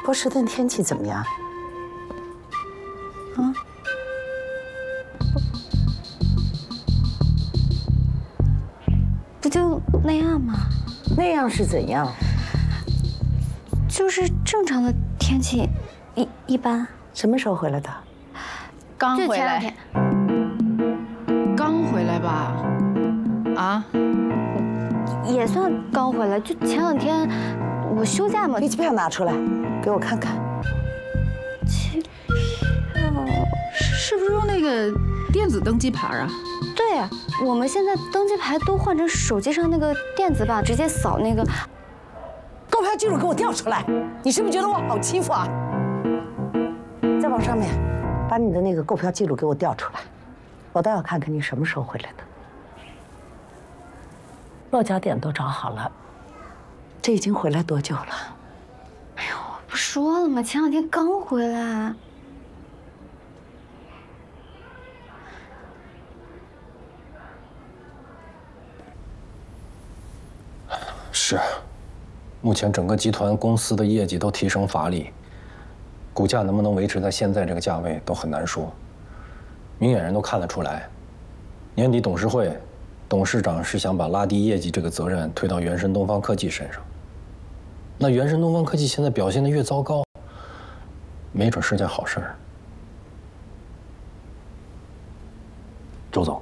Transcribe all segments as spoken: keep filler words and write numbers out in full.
波士顿天气怎么样？啊？ 不就那样吗？ 那样是怎样？ 就是正常的天气，一一般。 什么时候回来的？ 刚回来。 就前两天。 刚回来吧？啊？ 也算刚回来，就前两天我休假嘛。 飞机票拿出来，给我看看。 机票是不是用那个电子登机牌啊？ 对呀，我们现在登机牌都换成手机上那个电子版，直接扫那个。 购票记录给我调出来！你是不是觉得我好欺负啊？再往上面，把你的那个购票记录给我调出来，我倒要看看你什么时候回来的。落脚点都找好了，这已经回来多久了？ 哎呦，我不说了吗？前两天刚回来。 是，目前整个集团公司的业绩都提升乏力，股价能不能维持在现在这个价位都很难说。明眼人都看得出来，年底董事会，董事长是想把拉低业绩这个责任推到原神东方科技身上。那原神东方科技现在表现得越糟糕，没准是件好事儿。周总，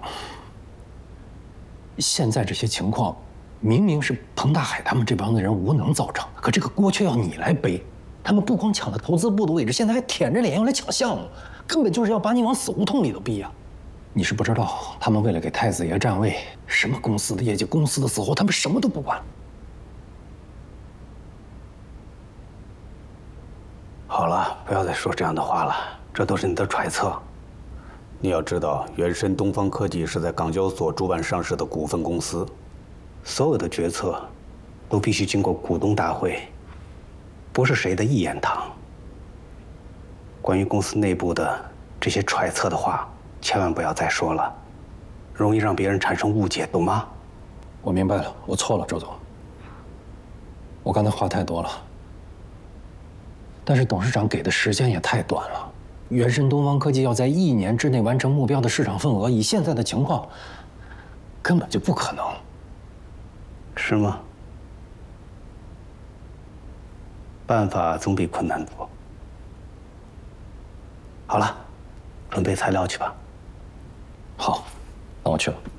现在这些情况。明明是彭大海他们这帮子人无能造成的，可这个锅却要你来背。他们不光抢了投资部的位置，现在还舔着脸要来抢项目，根本就是要把你往死胡同里头逼呀！你是不知道，他们为了给太子爷占位，什么公司的业绩、公司的死活，他们什么都不管。 好了，不要再说这样的话了，这都是你的揣测。你要知道，原神东方科技是在港交所主板上市的股份公司。所有的决策都必须经过股东大会，不是谁的一言堂。关于公司内部的这些揣测的话，千万不要再说了，容易让别人产生误解，懂吗？ 我明白了，我错了，周总。我刚才话太多了，但是董事长给的时间也太短了。原神东方科技要在一年之内完成目标的市场份额，以现在的情况，根本就不可能。 是吗？办法总比困难多。好了，准备材料去吧。 好，那我去了。